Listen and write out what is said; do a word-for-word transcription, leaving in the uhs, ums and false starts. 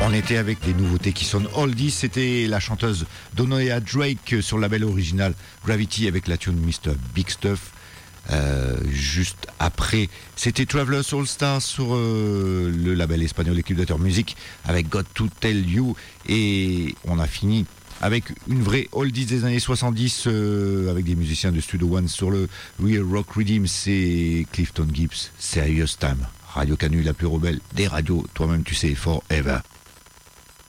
On était avec des nouveautés qui sonnent oldies. C'était la chanteuse Donoya Drake sur le label original Gravity avec la tune mister Big Stuff. Euh, juste après, c'était Travelers All Stars sur euh, le label espagnol Equilibrator Music avec Got to Tell You. Et on a fini avec une vraie oldies des années soixante-dix euh, avec des musiciens de Studio One sur le Real Rock Redeem. C'est Clifton Gibbs, Serious Time. Radio Canu, la plus rebelle des radios. Toi-même, tu sais, forever.